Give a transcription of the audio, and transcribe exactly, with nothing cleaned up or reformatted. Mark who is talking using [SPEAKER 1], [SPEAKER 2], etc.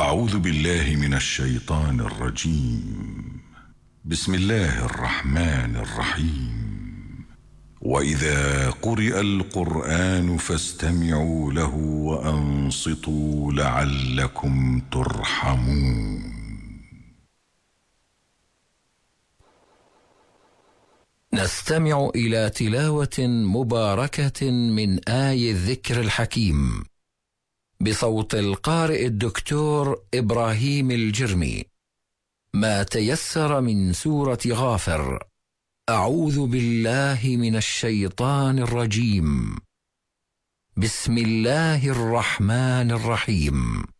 [SPEAKER 1] أعوذ بالله من الشيطان الرجيم. بسم الله الرحمن الرحيم. وإذا قرئ القرآن فاستمعوا له وأنصتوا لعلكم ترحمون.
[SPEAKER 2] نستمع إلى تلاوة مباركة من آي الذكر الحكيم بصوت القارئ الدكتور إبراهيم الجرمي. ما تيسر من سورة غافر. أعوذ بالله من الشيطان الرجيم. بسم الله الرحمن الرحيم.